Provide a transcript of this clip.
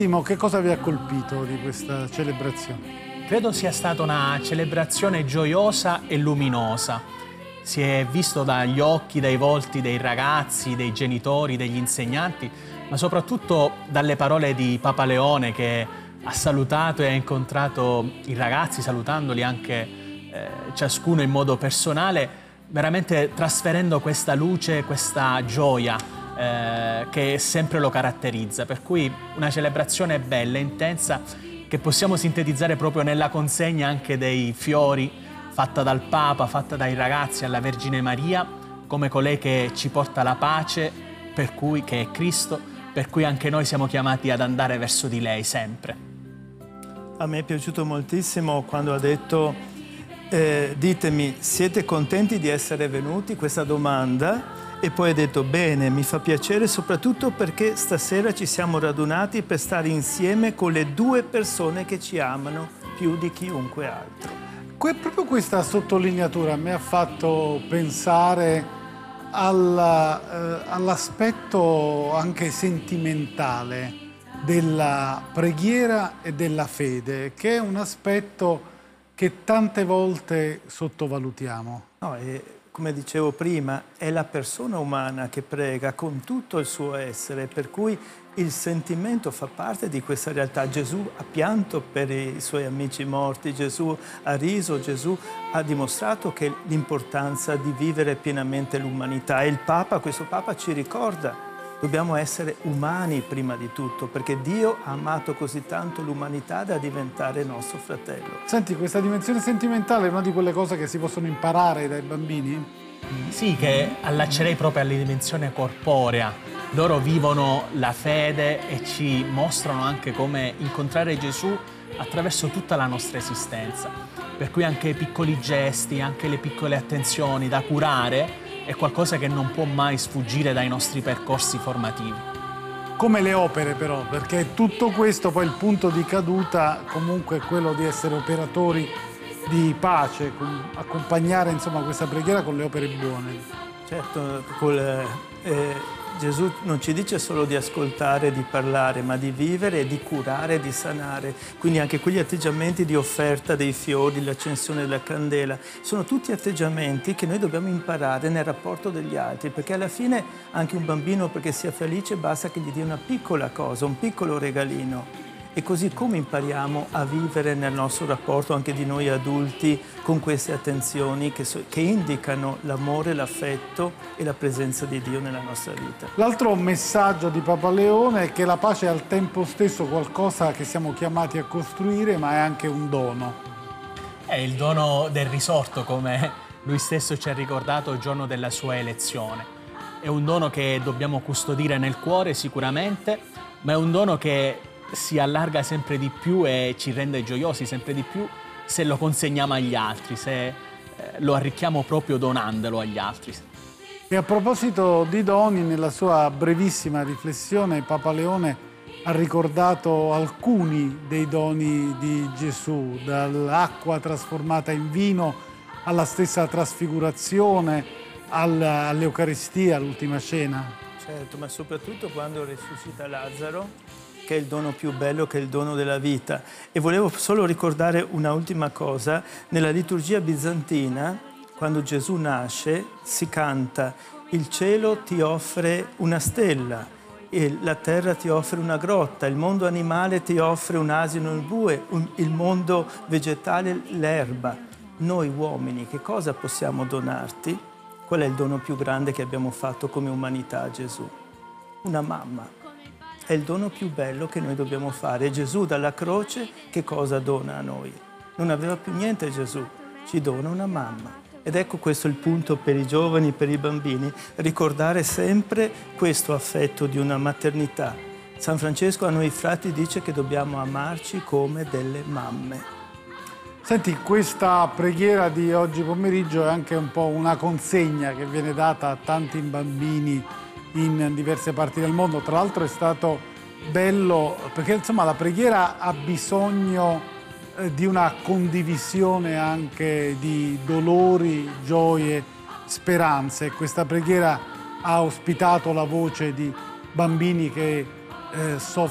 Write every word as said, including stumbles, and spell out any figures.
Timo, che cosa vi ha colpito di questa celebrazione? Credo sia stata una celebrazione gioiosa e luminosa. Si è visto dagli occhi, dai volti dei ragazzi, dei genitori, degli insegnanti, ma soprattutto dalle parole di Papa Leone che ha salutato e ha incontrato i ragazzi, salutandoli anche eh, ciascuno in modo personale, veramente trasferendo questa luce, questa gioia eh, che sempre lo caratterizza. Per cui una celebrazione bella, intensa, che possiamo sintetizzare proprio nella consegna anche dei fiori fatta dal Papa, fatta dai ragazzi alla Vergine Maria, come colei che ci porta la pace, per cui, che è Cristo, per cui anche noi siamo chiamati ad andare verso di lei sempre. A me è piaciuto moltissimo quando ha detto eh, ditemi, siete contenti di essere venuti? Questa domanda. E poi ha detto, bene, mi fa piacere soprattutto perché stasera ci siamo radunati per stare insieme con le due persone che ci amano più di chiunque altro. Que- proprio questa sottolineatura mi ha fatto pensare alla, eh, all'aspetto anche sentimentale della preghiera e della fede, che è un aspetto che tante volte sottovalutiamo. No, e come dicevo prima, è la persona umana che prega con tutto il suo essere, per cui il sentimento fa parte di questa realtà. Gesù ha pianto per i suoi amici morti, Gesù ha riso, Gesù ha dimostrato che l'importanza di vivere pienamente l'umanità. E il Papa, questo Papa ci ricorda, dobbiamo essere umani prima di tutto, perché Dio ha amato così tanto l'umanità da diventare nostro fratello. Senti, questa dimensione sentimentale è una di quelle cose che si possono imparare dai bambini? Sì, che allaccerei proprio alla dimensione corporea. Loro vivono la fede e ci mostrano anche come incontrare Gesù attraverso tutta la nostra esistenza. Per cui anche i piccoli gesti, anche le piccole attenzioni da curare è qualcosa che non può mai sfuggire dai nostri percorsi formativi. Come le opere però, perché tutto questo poi il punto di caduta comunque è quello di essere operatori di pace, accompagnare insomma questa preghiera con le opere buone. Certo, col, eh, Gesù non ci dice solo di ascoltare, di parlare, ma di vivere, di curare, di sanare. Quindi anche quegli atteggiamenti di offerta dei fiori, l'accensione della candela, sono tutti atteggiamenti che noi dobbiamo imparare nel rapporto degli altri, perché alla fine anche un bambino, perché sia felice, basta che gli dia una piccola cosa, un piccolo regalino. E così come impariamo a vivere nel nostro rapporto anche di noi adulti con queste attenzioni che, so, che indicano l'amore, l'affetto e la presenza di Dio nella nostra vita. L'altro messaggio di Papa Leone è che la pace è al tempo stesso qualcosa che siamo chiamati a costruire, ma è anche un dono. È il dono del risorto, come lui stesso ci ha ricordato il giorno della sua elezione. È un dono che dobbiamo custodire nel cuore sicuramente, ma è un dono che si allarga sempre di più e ci rende gioiosi sempre di più se lo consegniamo agli altri, se eh, lo arricchiamo proprio donandolo agli altri. E a proposito di doni, nella sua brevissima riflessione Papa Leone ha ricordato alcuni dei doni di Gesù, dall'acqua trasformata in vino alla stessa trasfigurazione, all'Eucaristia, all'ultima cena. Certo, ma soprattutto quando risuscita Lazzaro, che è il dono più bello, che è il dono della vita. E volevo solo ricordare una ultima cosa. Nella liturgia bizantina, quando Gesù nasce, si canta il cielo ti offre una stella, e la terra ti offre una grotta, il mondo animale ti offre un asino e il bue, un, il mondo vegetale l'erba. Noi uomini che cosa possiamo donarti? Qual è il dono più grande che abbiamo fatto come umanità a Gesù? Una mamma. È il dono più bello che noi dobbiamo fare. E Gesù dalla croce che cosa dona a noi? Non aveva più niente Gesù, ci dona una mamma. Ed ecco questo il punto per i giovani, per i bambini, ricordare sempre questo affetto di una maternità. San Francesco a noi frati dice che dobbiamo amarci come delle mamme. Senti, questa preghiera di oggi pomeriggio è anche un po' una consegna che viene data a tanti bambini in diverse parti del mondo. Tra l'altro è stato bello perché insomma la preghiera ha bisogno eh, di una condivisione anche di dolori, gioie, speranze. Questa preghiera ha ospitato la voce di bambini che eh, soffrono